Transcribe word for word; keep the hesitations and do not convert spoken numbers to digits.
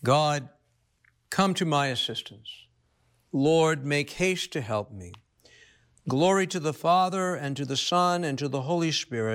God, come to my assistance. Lord, make haste to help me. Glory to the Father, and to the Son, and to the Holy Spirit,